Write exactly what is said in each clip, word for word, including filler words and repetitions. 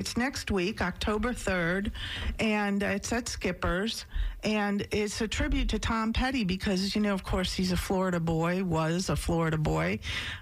it's next week, October third, and it's at Skipper's, and it's a tribute to Tom Petty because, you know, of course, he's a Florida boy, was a Florida boy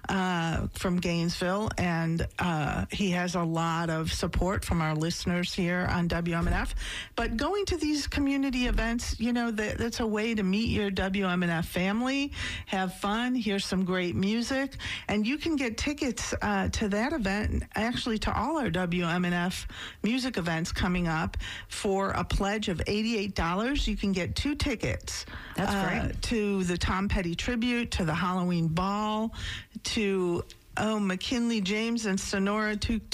uh, from Gainesville, and uh, he has a lot of support from our listeners here on W M N F. But going to these community events, you know, that, that's a way to meet your W M N F family, have fun, hear some great music, and you can get tickets uh, to that event, actually to all our W M N F music events coming up for a pledge of eighty-eight dollars. You can get two tickets. That's uh, great. To the Tom Petty tribute, to the Halloween ball, to oh McKinley James and Sonora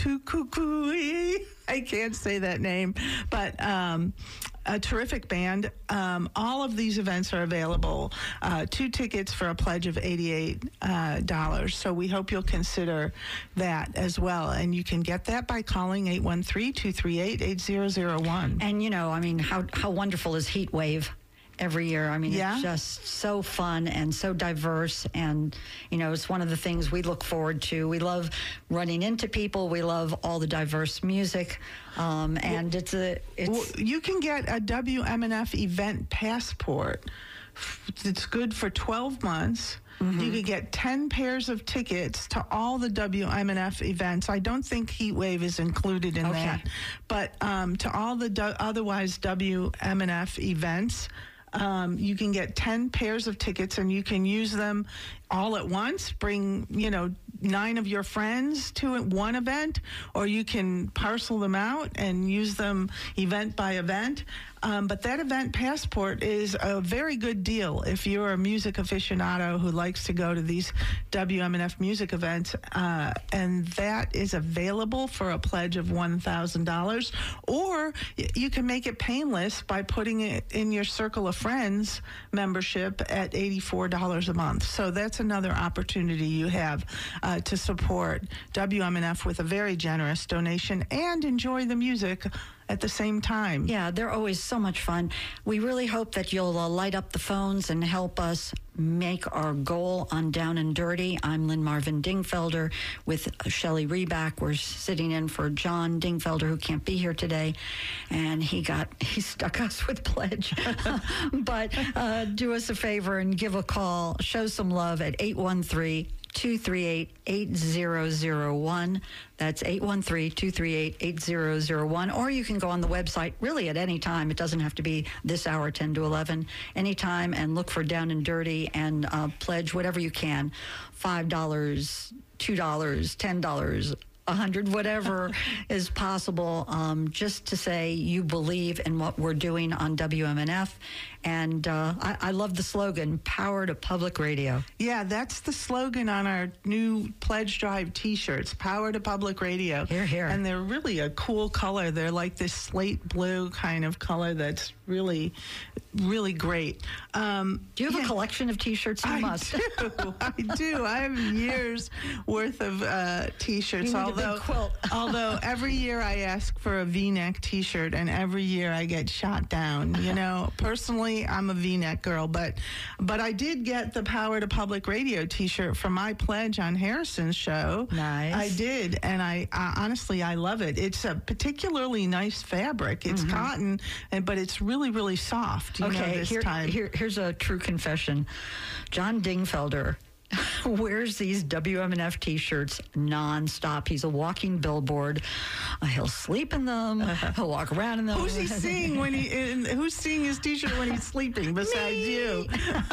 Tutukukui. I can't say that name, but um, a terrific band. Um, all of these events are available. Uh, two tickets for a pledge of eighty-eight dollars. Uh, so we hope you'll consider that as well. And you can get that by calling eight one three, two three eight, eight zero zero one. And, you know, I mean, how, how wonderful is Heat Wave every year? I mean, yeah. It's just so fun and so diverse. And, you know, it's one of the things we look forward to. We love running into people. We love all the diverse music. Um, and well, it's a... It's well, you can get a W M N F event passport. It's good for twelve months. Mm-hmm. You could get ten pairs of tickets to all the W M N F events. I don't think Heat Wave is included in okay. that. But um, to all the do- otherwise W M N F events, Um, you can get ten pairs of tickets, and you can use them all at once. Bring, you know, nine of your friends to one event, or you can parcel them out and use them event by event. Um, but that event passport is a very good deal if you're a music aficionado who likes to go to these W M N F music events. Uh, and that is available for a pledge of one thousand dollars. Or you can make it painless by putting it in your Circle of Friends membership at eighty-four dollars a month. So that's another opportunity you have uh, to support W M N F with a very generous donation and enjoy the music at the same time. Yeah, they're always so much fun. We really hope that you'll uh, light up the phones and help us make our goal on Down and Dirty. I'm Lynn Marvin Dingfelder with Shelley Reback. We're sitting in for John Dingfelder, who can't be here today, and he got he stuck us with pledge. But uh, do us a favor and give a call. Show some love at eight one three, two three eight, eight zero zero one. That's eight one three, two three eight, eight zero zero one. Or you can go on the website really at any time. It doesn't have to be this hour, ten to eleven, anytime, and look for Down and Dirty and uh, pledge whatever you can. five dollars, two dollars, ten dollars, a hundred, whatever is possible, um, just to say you believe in what we're doing on W M N F. And uh, I, I love the slogan, Power to Public Radio. Yeah, that's the slogan on our new Pledge Drive T-shirts, Power to Public Radio. Here, here. And they're really a cool color. They're like this slate blue kind of color that's really, really great. Um, do you have yeah, a collection of T-shirts? You I must. do. I do. I have years worth of uh, T-shirts. You need although, a big quilt. although every year I ask for a V-neck T-shirt, and every year I get shot down. You know, personally, I'm a V-neck girl, but but I did get the Power to Public Radio T-shirt for my pledge on Harrison's show. Nice. I did, and I uh, honestly I love it. It's a particularly nice fabric. It's mm-hmm. cotton, and but it's really really soft. You okay, know, this here, time. here here's a true confession. John Dingfelder wears these W M N F T-shirts nonstop. He's a walking billboard. Uh, he'll sleep in them. Uh-huh. He'll walk around in them. Who's he seeing when he? In, who's seeing his T-shirt when he's sleeping besides Me. you?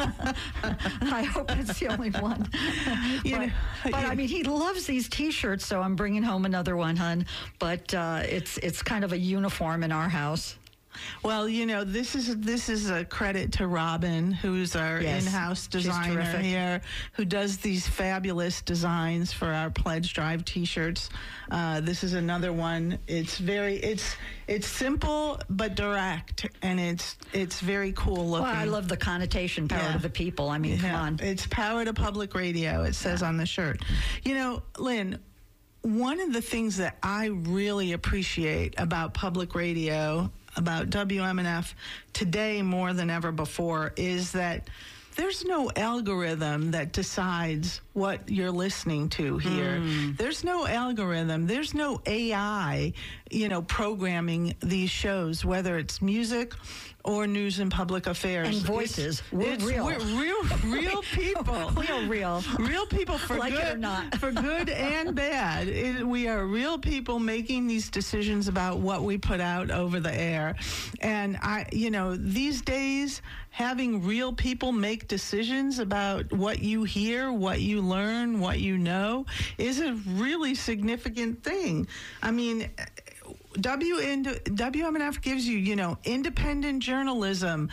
I hope it's the only one. You but, know, but I mean, he loves these T-shirts, so I'm bringing home another one, hun. But uh, it's it's kind of a uniform in our house. Well, you know, this is this is a credit to Robin, who's our yes, in-house designer here, who does these fabulous designs for our Pledge Drive T-shirts. Uh, this is another one. It's very it's it's simple but direct, and it's it's very cool looking. Well, I love the connotation, power yeah. to the people. I mean, yeah. come on. It's Power to Public Radio. It says yeah. on the shirt. You know, Lynn, one of the things that I really appreciate about public radio, about W M N F today more than ever before, is that there's no algorithm that decides what you're listening to here. Mm. There's no algorithm. There's no A I, you know, programming these shows, whether it's music or news and public affairs. And voices. It's, we're it's, real. We're real, real people. Real, real. Real people for like good, it or not. for good and bad. It, we are real people making these decisions about what we put out over the air. And I, you know, these days, having real people make decisions about what you hear, what you learn, what you know, is a really significant thing. I mean, W M N F gives you, you know, independent journalism,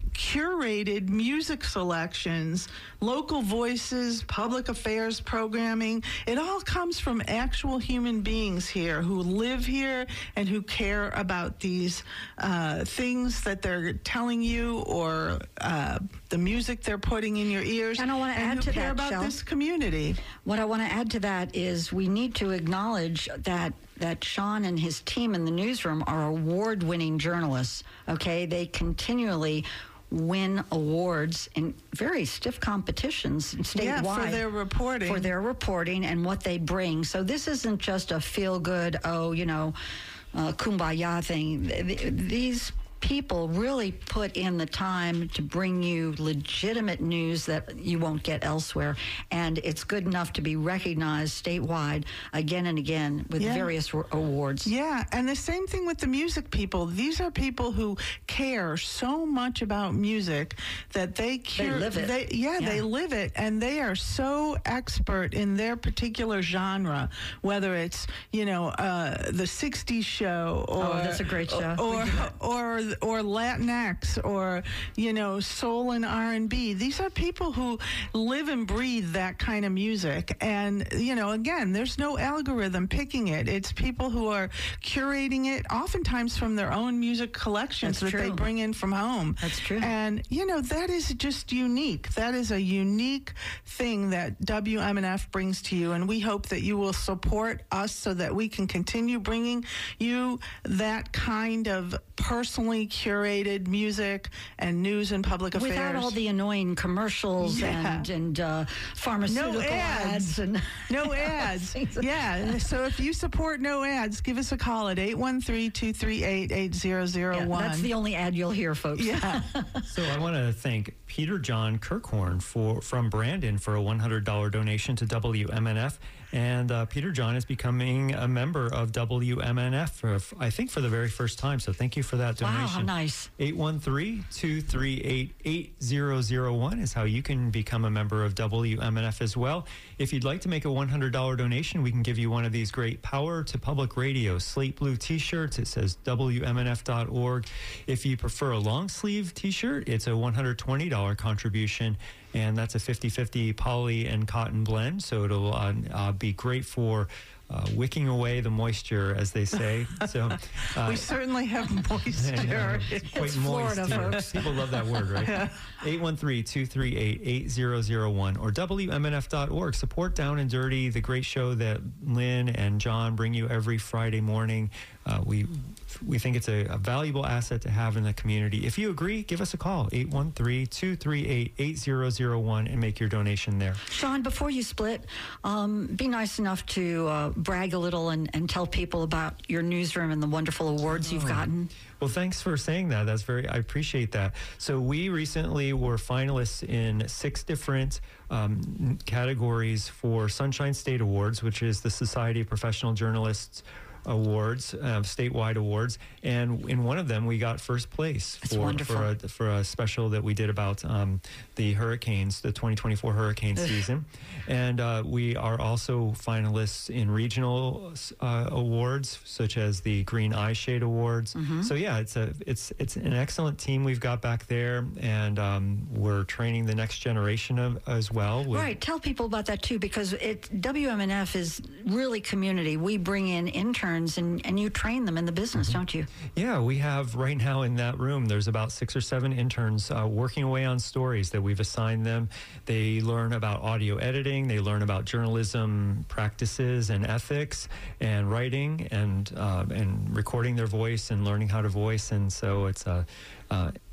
curated music selections, local voices, public affairs programming. It all comes from actual human beings here who live here and who care about these uh, things that they're telling you, or uh, the music they're putting in your ears. And I want to add who to care that, about Shel. this community. What I want to add to that is we need to acknowledge that that Sean and his team in the newsroom are award-winning journalists. Okay, they continually win awards in very stiff competitions statewide. Yeah, for their reporting. For their reporting and what they bring. So this isn't just a feel-good, oh, you know, uh, kumbaya thing. These people really put in the time to bring you legitimate news that you won't get elsewhere. And it's good enough to be recognized statewide again and again with yeah. various r- awards. Yeah, and the same thing with the music people. These are people who care so much about music that they cure, they live it. They, yeah, yeah, they live it, and they are so expert in their particular genre, whether it's, you know, uh, the sixties show, or oh, that's a great show. Or or or Latinx, or, you know, soul and R and B. These are people who live and breathe that kind of music. And, you know, again, there's no algorithm picking it. It's people who are curating it, oftentimes from their own music collections That's that true. they bring in from home. That's true. And, you know, that is just unique. That is a unique thing that W M N F brings to you. And we hope that you will support us so that we can continue bringing you that kind of personally curated music and news and public affairs. Without all the annoying commercials yeah. and, and uh, pharmaceutical no ads. ads. And no ads. Yeah. So if you support no ads, give us a call at eight one three, two three eight, eight zero zero one. Yeah, that's the only ad you'll hear, folks. Yeah. So I want to thank Peter John Kirkhorn for from Brandon for a one hundred dollars donation to W M N F. And uh, Peter John is becoming a member of W M N F, for, I think, for the very first time. So thank you for that donation. Wow, how nice. eight one three, two three eight, eight zero zero one is how you can become a member of W M N F as well. If you'd like to make a one hundred dollars donation, we can give you one of these great Power to Public Radio Slate Blue t-shirts. It says W M N F dot org. If you prefer a long sleeve t-shirt, it's a one hundred twenty dollars contribution. And that's a fifty-fifty poly and cotton blend, so it'll uh, uh, be great for uh, wicking away the moisture, as they say. So uh, we certainly have moisture. It's quite It's moist. Florida, here. folks. People love that word, right? eight one three, two three eight, eight zero zero one or W M N F dot org. Support Down and Dirty, the great show that Lynn and John bring you every Friday morning. Uh, we we think it's a, a valuable asset to have in the community. If you agree, give us a call, eight one three, two three eight, eight zero zero one, and make your donation there. Sean, before you split, um, be nice enough to uh, brag a little and, and tell people about your newsroom and the wonderful awards you've gotten. Well, thanks for saying that. That's very, I appreciate that. So we recently were finalists in six different um, categories for Sunshine State Awards, which is the Society of Professional Journalists Awards, uh, statewide awards, and in one of them we got first place That's for wonderful. for a, for a special that we did about um, the hurricanes, the twenty twenty-four hurricane season, and uh, we are also finalists in regional uh, awards such as the Green Eye Shade Awards. Mm-hmm. So yeah, it's a it's it's an excellent team we've got back there, and um, we're training the next generation of, as well. With, Right, tell people about that too, because it W M N F is really community. We bring in interns and, and you train them in the business, mm-hmm. don't you? Yeah, we have right now in that room, there's about six or seven interns uh, working away on stories that we've assigned them. They learn about audio editing, they learn about journalism practices and ethics and writing and uh, and recording their voice and learning how to voice. And so it's a uh,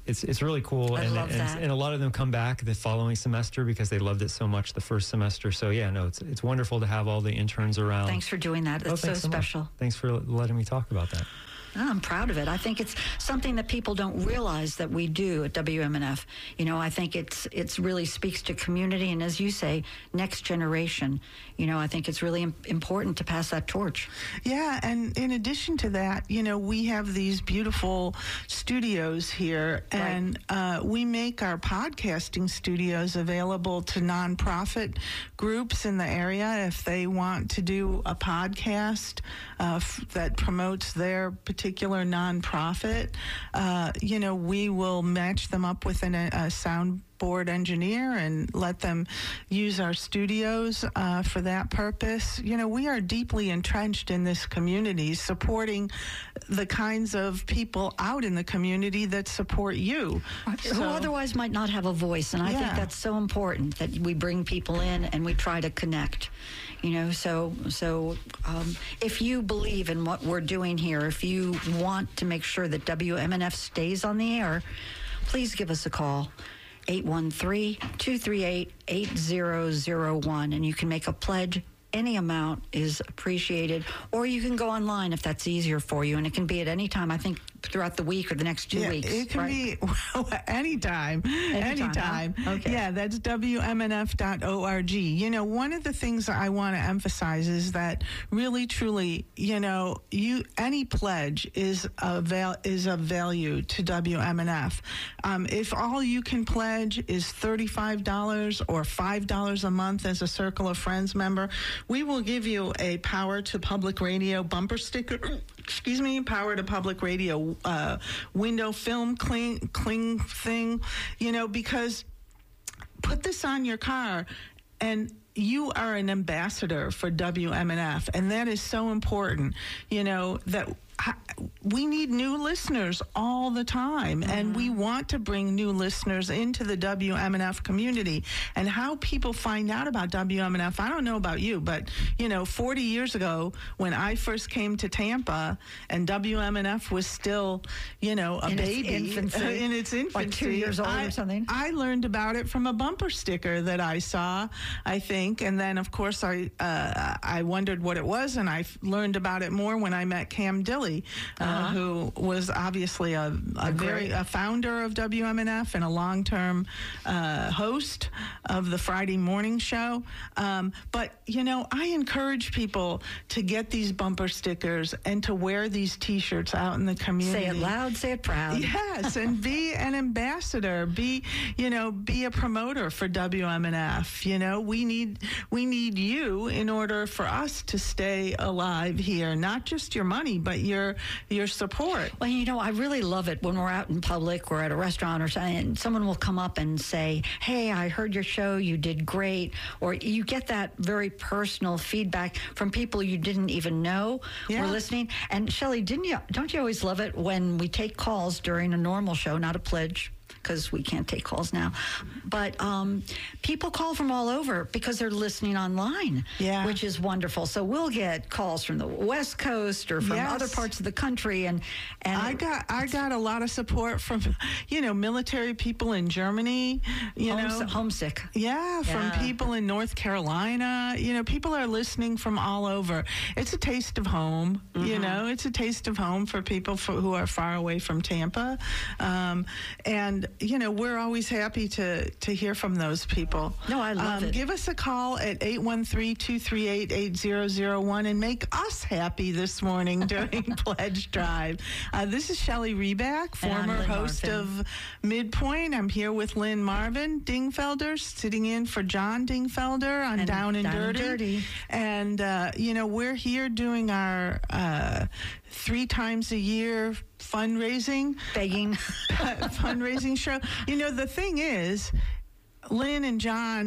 it's it's really cool. I and, love and, that. and a lot of them come back the following semester because they loved it so much the first semester. So yeah, no, it's it's wonderful to have all the interns around. Thanks for doing that. It's Oh, so thanks so much. special. Thanks for letting me talk about that. Oh, I'm proud of it. I think it's something that people don't realize that we do at W M N F. You know, I think it's it's really speaks to community and, as you say, next generation. You know, I think it's really im- important to pass that torch. Yeah, and in addition to that, you know, we have these beautiful studios here, and uh, we make our podcasting studios available to nonprofit groups in the area if they want to do a podcast uh, f- that promotes their particular nonprofit. Uh, you know, we will match them up with an, a sound board engineer and let them use our studios uh, for that purpose. You know, we are deeply entrenched in this community, supporting the kinds of people out in the community that support you. Who So- otherwise might not have a voice. And I think Yeah. that's so important that we bring people in and we try to connect. You know, so so um, if you believe in what we're doing here, if you want to make sure that W M N F stays on the air, please give us a call. eight one three, two three eight, eight zero zero one, and you can make a pledge. Any amount is appreciated, or you can go online if that's easier for you, and it can be at any time, I think, throughout the week or the next two Yeah, weeks. it can right? be well, anytime. Anytime, huh? Okay. Yeah, that's W M N F dot org. You know, one of the things that I want to emphasize is that really, truly, you know, you any pledge is a val- is of value to W M N F. Um, if all you can pledge is thirty-five dollars or five dollars a month as a Circle of Friends member, we will give you a Power to Public Radio bumper sticker. Excuse me, Power to Public Radio uh, window film cling, cling thing, you know, because put this on your car and you are an ambassador for W M N F, and that is so important, you know, that we need new listeners all the time, mm-hmm. and we want to bring new listeners into the W M N F community. And how people find out about W M N F, I don't know about you, but, you know, forty years ago when I first came to Tampa and W M N F was still, you know, a in baby its infancy, in its infancy, like two years old I, or something. I learned about it from a bumper sticker that I saw, I think, and then of course I uh, I wondered what it was, and I learned about it more when I met Cam Dilley. Uh, uh-huh. Who was obviously a, a, a very a founder of W M N F and a long-term uh, host of the Friday morning show. Um, but you know, I encourage people to get these bumper stickers and to wear these T-shirts out in the community. Say it loud, say it proud. Yes, and be an ambassador. Be you know, be a promoter for W M N F. You know, we need we need you in order for us to stay alive here. Not just your money, but your Your, your support. Well, you know, I really love it when we're out in public, we're at a restaurant or something, and someone will come up and say, hey, I heard your show, you did great. Or you get that very personal feedback from people you didn't even know yeah. were listening. And Shelley, didn't you, don't you always love it when we take calls during a normal show, not a pledge, because we can't take calls now. But um, people call from all over because they're listening online, yeah. which is wonderful. So we'll get calls from the West Coast or from yes. other parts of the country. And, and I got I got a lot of support from, you know, military people in Germany, you Homes- know. homesick. Yeah, from Yeah. people in North Carolina. You know, people are listening from all over. It's a taste of home, mm-hmm. you know. It's a taste of home for people for, who are far away from Tampa. Um, and you know, we're always happy to, to hear from those people. No, I love um, it. Give us a call at eight one three, two three eight, eight zero zero one and make us happy this morning during Pledge Drive. Uh, this is Shelley Reback, former Lynn host Marvin. of Midpoint. I'm here with Lynn Marvin Dingfelder, sitting in for John Dingfelder on And Down and Down and Dirty. Dirty. And, uh, you know, we're here doing our uh, three times a year fundraising Begging. fundraising show. You know, the thing is, Lynn and John,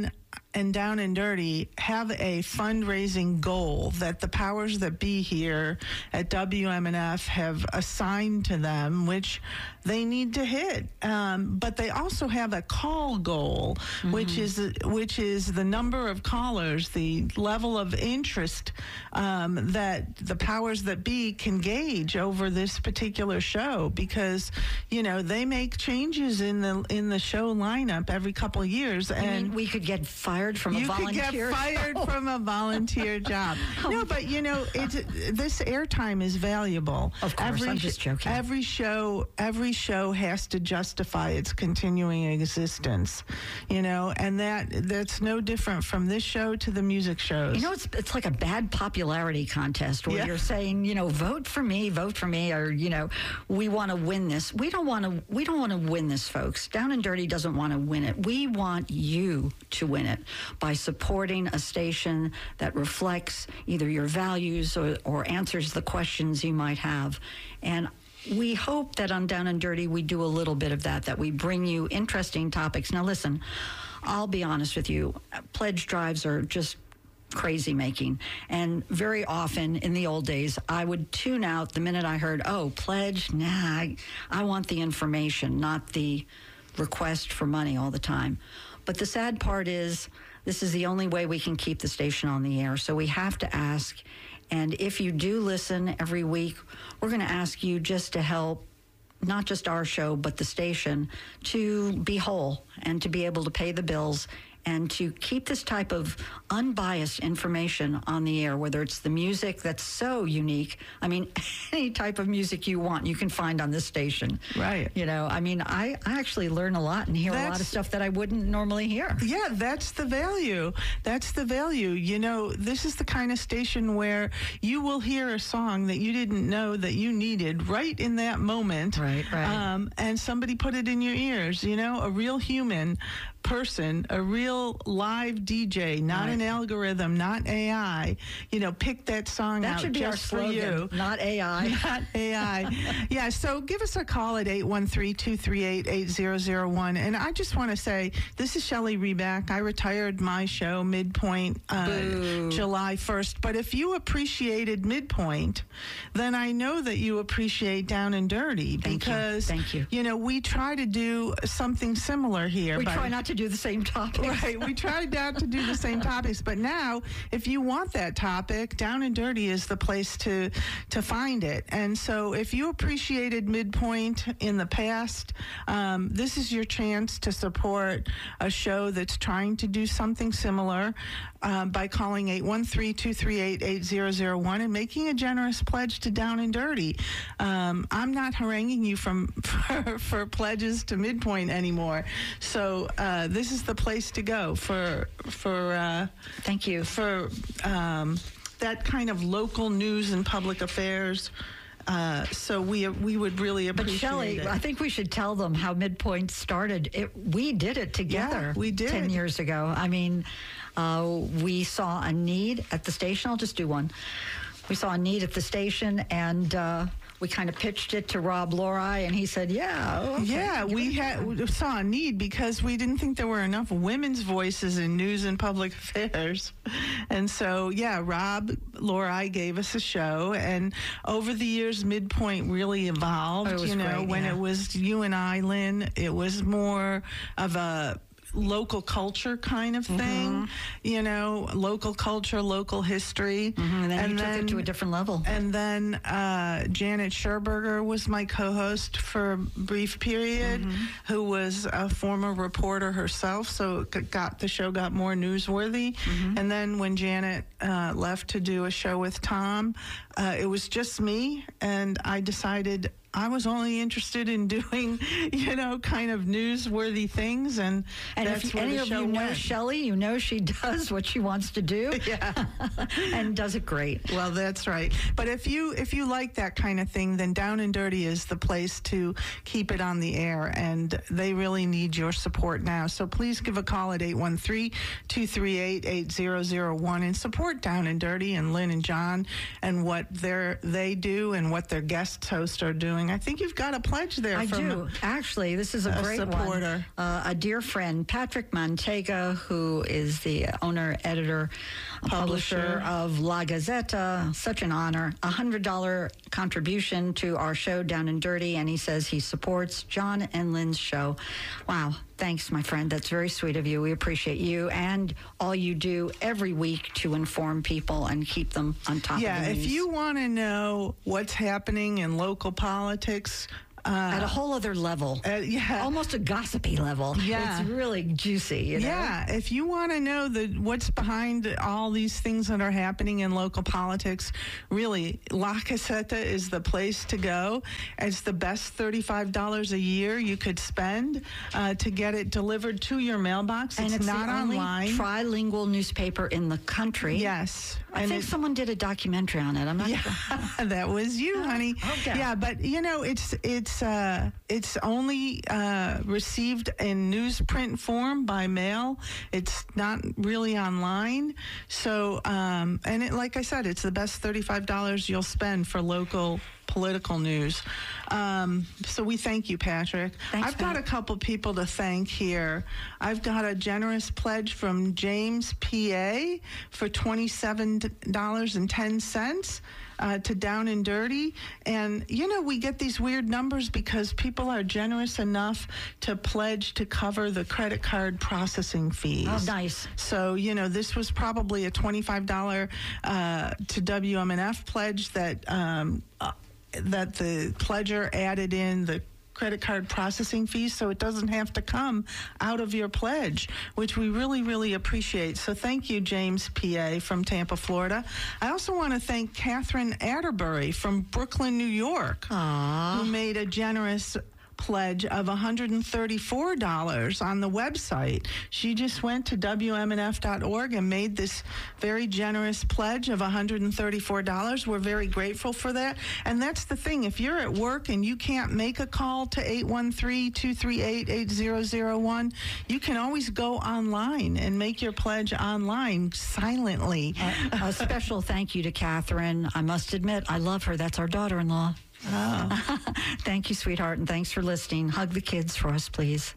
and Down and Dirty have a fundraising goal that the powers that be here at W M N F have assigned to them, which they need to hit. Um, but they also have a call goal, mm-hmm. which is which is the number of callers, the level of interest um, that the powers that be can gauge over this particular show, because you know they make changes in the in the show lineup every couple of years, I and mean, we could get fired from a you volunteer could get fired show. from a volunteer job. No, but you know, it's, this airtime is valuable. Of course, every, I'm just joking. Every show, every show has to justify its continuing existence. You know, and that that's no different from this show to the music shows. You know, it's it's like a bad popularity contest where Yeah. you're saying, you know, vote for me, vote for me, or you know, we want to win this. We don't want to. We don't want to win this, folks. Down and Dirty doesn't want to win it. We want you to win it by supporting a station that reflects either your values or, or answers the questions you might have. And we hope that on Down and Dirty we do a little bit of that, that we bring you interesting topics. Now listen, I'll be honest with you, pledge drives are just crazy making. And very often in the old days, I would tune out the minute I heard, oh, pledge, nah, I, I want the information, not the request for money all the time. But the sad part is, this is the only way we can keep the station on the air. So we have to ask. And if you do listen every week, we're going to ask you just to help, not just our show, but the station, to be whole and to be able to pay the bills and to keep this type of unbiased information on the air, whether it's the music that's so unique. I mean, any type of music you want, you can find on this station. Right. You know, I mean, I, I actually learn a lot and hear That's, a lot of stuff that I wouldn't normally hear. Yeah, that's the value. That's the value. You know, this is the kind of station where you will hear a song that you didn't know that you needed right in that moment. Right, right. Um, and somebody put it in your ears, you know, a real human person, a real live D J, not Right. an algorithm, not A I, you know, pick that song That out should be our just for slogan, you. not A I. Not A I. Yeah, so give us a call at eight one three, two three eight, eight zero zero one. And I just want to say, this is Shelley Reback. I retired my show, Midpoint, uh, Boo. July first. But if you appreciated Midpoint, then I know that you appreciate Down and Dirty. Thank you. because, Thank you. you know, we try to do something similar here. We by- try not to do the same topic. Right, we tried not to do the same topics, but now if you want that topic, Down and Dirty is the place to to find it. And so if you appreciated Midpoint in the past, um, this is your chance to support a show that's trying to do something similar um, by calling eight one three, two three eight, eight zero zero one and making a generous pledge to Down and Dirty. Um, I'm not haranguing you from for, for pledges to Midpoint anymore. So uh, this is the place to go for for uh, Thank you. for um, that kind of local news and public affairs. Uh, so we we would really But appreciate Shelley, it. I think we should tell them how Midpoint started. It, we did it together. Yeah, we did. ten years ago. I mean, uh, we saw a need at the station. I'll just do one. We saw a need at the station, and uh, we kind of pitched it to Rob Lori, and he said, "Yeah, okay, Yeah, give we it a had try." we saw a need because we didn't think there were enough women's voices in news and public affairs. And so, yeah, Rob Lori gave us a show, and over the years, Midpoint really evolved. Oh, it was you know, great, when yeah. it was you and I, Lynn, it was more of a local culture kind of thing, you know, local culture, local history. Mhm, and then you took it to a different level. And then uh, Janet Scherberger was my co-host for a brief period, Mm-hmm. who was a former reporter herself, so it got the show got more newsworthy. Mm-hmm. And then when Janet uh, left to do a show with Tom, uh, it was just me, and I decided I was only interested in doing, you know, kind of newsworthy things, and, And that's if where any the of show you know went. Shelley, you know she does what she wants to do. Yeah. And does it great. Well, that's right. But if you if you like that kind of thing, then Down and Dirty is the place to keep it on the air, and they really need your support now. So please give a call at eight one three, two three eight, eight zero zero one and support Down and Dirty and Lynn and John and what they're, they do and what their guest hosts are doing. doing. I think you've got a pledge there. I from do. Actually, this is a, a great supporter. one. Uh, a dear friend, Patrick Montega, who is the owner, editor, publisher, Publisher. of La Gazzetta. Such an honor. A one hundred dollars contribution to our show, Down and Dirty, and he says he supports John and Lynn's show. Wow. Thanks, my friend. That's very sweet of you. We appreciate you and all you do every week to inform people and keep them on top Yeah, of the news. if you want to know what's happening in local politics, uh, at a whole other level, uh, yeah, almost a gossipy level. Yeah. It's really juicy, you know? Yeah, if you want to know the what's behind all these things that are happening in local politics, really, La Caseta is the place to go. It's the best thirty-five dollars a year you could spend uh, to get it delivered to your mailbox. And it's, it's not the only online. trilingual newspaper in the country. Yes. I and think it- someone did a documentary on it. I'm not Yeah, sure. that was you, honey. okay. Yeah, but you know, it's it's uh, it's only uh, received in newsprint form by mail. It's not really online. So, um, and it, like I said, it's the best thirty-five dollars you'll spend for local political news. Um, so we thank you, Patrick. Thanks, I've got Pat. a couple people to thank here. I've got a generous pledge from James P A for twenty-seven dollars and ten cents. Uh, to Down and Dirty. And, you know, we get these weird numbers because people are generous enough to pledge to cover the credit card processing fees. Oh, nice. So, you know, this was probably a twenty-five dollars uh, to W M N F pledge that um, uh, that the pledger added in the credit card processing fees, so it doesn't have to come out of your pledge, which we really, really appreciate. So thank you, James P A from Tampa, Florida. I also want to thank Catherine Atterbury from Brooklyn, New York, who made a generous pledge of one hundred thirty-four dollars on the website. She just went to W M N F dot org and made this very generous pledge of one hundred thirty-four dollars. We're very grateful for that. And that's the thing. If you're at work and you can't make a call to eight one three, two three eight, eight zero zero one, you can always go online and make your pledge online silently. A, a special thank you to Catherine. I must admit, I love her. That's our daughter-in-law. Oh. Thank you, sweetheart, and thanks for listening. Hug the kids for us, please.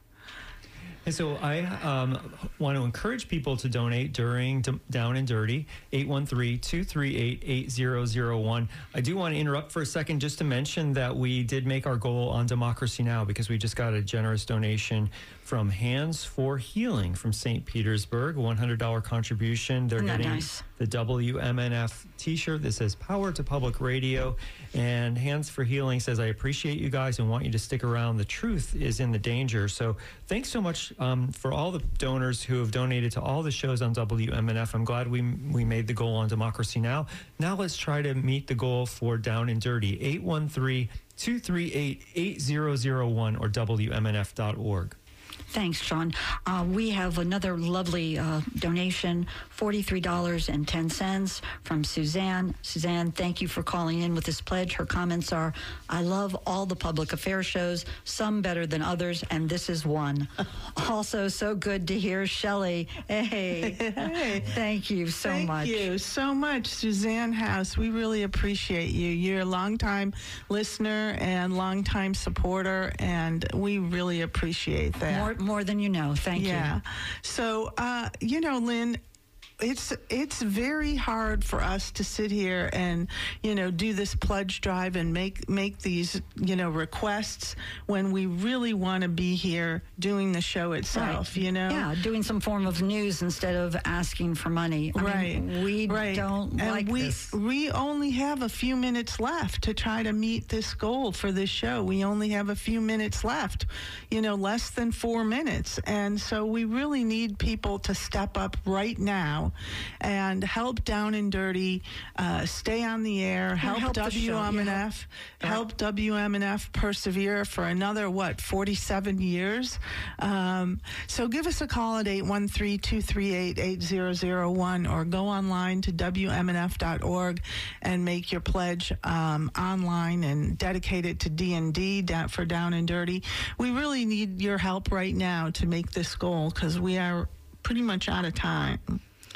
And so I um, want to encourage people to donate during D- Down and Dirty, eight one three, two three eight, eight zero zero one. I do want to interrupt for a second just to mention that we did make our goal on Democracy Now! Because we just got a generous donation from Hands for Healing from Saint Petersburg, a one hundred dollars contribution. They're Isn't that getting nice? the W M N F t-shirt that says Power to Public Radio. And Hands for Healing says, I appreciate you guys and want you to stick around. The truth is in the danger. So thanks so much um, for all the donors who have donated to all the shows on W M N F. I'm glad we we made the goal on Democracy Now! Now let's try to meet the goal for Down and Dirty. eight one three, two three eight, eight zero zero one or W M N F dot org. Thanks, John. Uh, we have another lovely uh, donation, forty-three dollars and ten cents from Suzanne. Suzanne, thank you for calling in with this pledge. Her comments are, I love all the public affairs shows, some better than others, and this is one. Also, so good to hear Shelley. Hey, Hey. thank you so Thank much. you so much, Suzanne House. We really appreciate you. You're a longtime listener and longtime supporter, and we really appreciate that. More, more than you know. Thank yeah. you. So, uh, you know, Lynn, it's it's very hard for us to sit here and, you know, do this pledge drive and make make these, you know, requests when we really want to be here doing the show itself, Right. you know? Yeah, doing some form of news instead of asking for money. I Right. mean, we right. don't and like we, this. We only have a few minutes left to try to meet this goal for this show. We only have a few minutes left, you know, less than four minutes. And so we really need people to step up right now and help Down and Dirty uh, stay on the air, help, help the show, W M N yeah. F, help W M N F persevere for another, what, forty-seven years? Um, so give us a call at eight one three, two three eight, eight zero zero one or go online to W M N F dot org and make your pledge um, online and dedicate it to D and D for Down and Dirty. We really need your help right now to make this goal because we are pretty much out of time.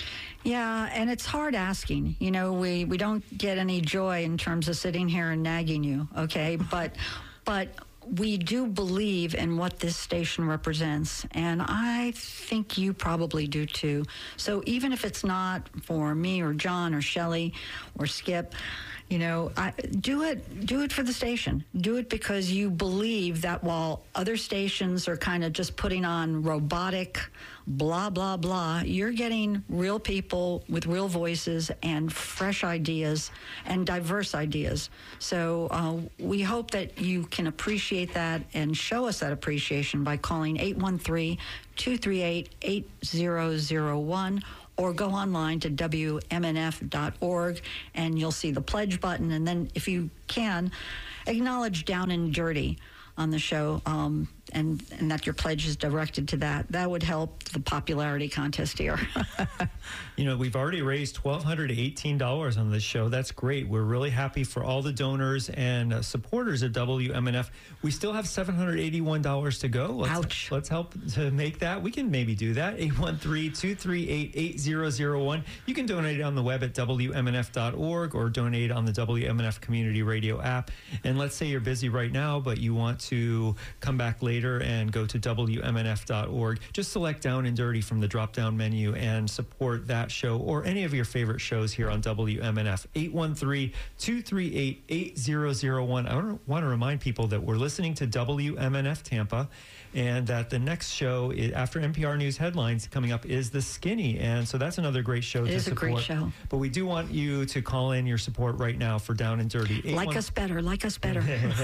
Yeah, and it's hard asking. You know, we, we don't get any joy in terms of sitting here and nagging you, okay? But but we do believe in what this station represents, and I think you probably do too. So even if it's not for me or John or Shelley or Skip, you know, I, do it. Do it for the station. Do it because you believe that while other stations are kind of just putting on robotic, blah blah blah, you're getting real people with real voices and fresh ideas and diverse ideas. So uh, we hope that you can appreciate that and show us that appreciation by calling eight one three, two three eight, eight zero zero one. Or go online to W M N F dot org and you'll see the pledge button. And then if you can, acknowledge Down and Dirty on the show, um, and, and that your pledge is directed to that. That would help the popularity contest here. You know, we've already raised one thousand two hundred eighteen dollars on this show. That's great. We're really happy for all the donors and uh, supporters of W M N F. We still have seven hundred eighty-one dollars to go. Let's, Ouch. Let's help to make that. We can maybe do that. eight one three, two three eight, eight zero zero one. You can donate on the web at W M N F dot org or donate on the W M N F Community Radio app. And let's say you're busy right now, but you want to come back later and go to W M N F dot org. Just select Down and Dirty from the drop-down menu and support that show or any of your favorite shows here on W M N F. eight one three, two three eight, eight zero zero one. I want to remind people that we're listening to W M N F Tampa and that the next show is, after N P R News headlines coming up, is The Skinny. And so that's another great show it to is support. a great show. But we do want you to call in your support right now for Down and Dirty. Like us better, like us better.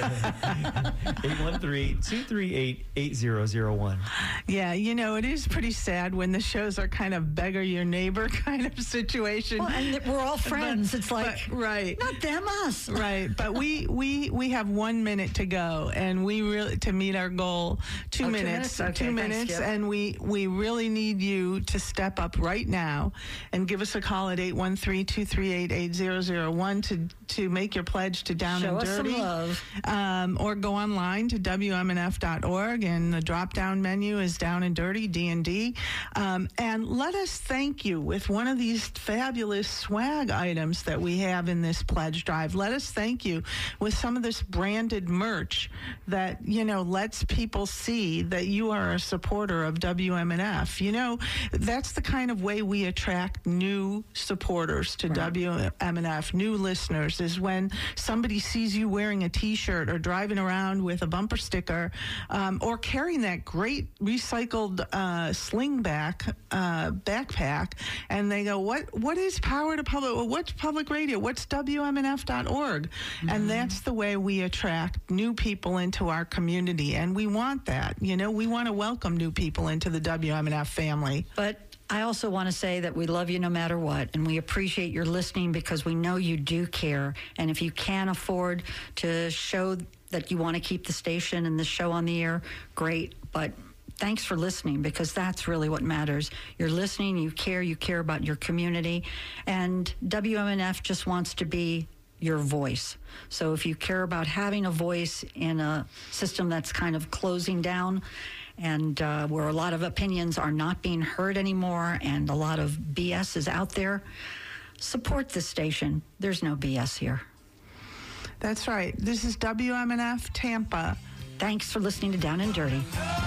eight one three, two three eight, eight zero zero one. Yeah, you know, it is pretty sad when the shows are kind of beggar your neighbor kind of situation. Well, and we're all friends. But- it's like, but- right. not them, us. Right, but we, we we have one minute to go, and we really to meet our goal. Two Oh, two minutes, minutes? Okay, two thanks, minutes, Skip. and we we really need you to step up right now and give us a call at eight one three, two three eight, eight zero zero one to to make your pledge to Down Show and us some Dirty. love. Um, or go online to W M N F dot org, and the drop-down menu is Down and Dirty, D and D. Um, and let us thank you with one of these fabulous swag items that we have in this pledge drive. Let us thank you with some of this branded merch that, you know, lets people see that you are a supporter of W M N F. You know, that's the kind of way we attract new supporters to Right. W M N F, new listeners, is when somebody sees you wearing a T-shirt or driving around with a bumper sticker, um, or carrying that great recycled uh, slingback uh, backpack, and they go, "What? What is Power to Public? Well, what's public radio? What's W M N F dot org?" Mm-hmm. And that's the way we attract new people into our community, and we want that. You know, we want to welcome new people into the W M N F family. But I also want to say that we love you no matter what, and we appreciate your listening because we know you do care. And if you can afford to show that you want to keep the station and the show on the air, great. But thanks for listening, because that's really what matters. You're listening, you care, you care about your community, and W M N F just wants to be your voice. So if you care about having a voice in a system that's kind of closing down, and uh, where a lot of opinions are not being heard anymore and a lot of B S is out there, support this station. There's no B S here. That's right. This is W M N F Tampa. Thanks for listening to Down and Dirty.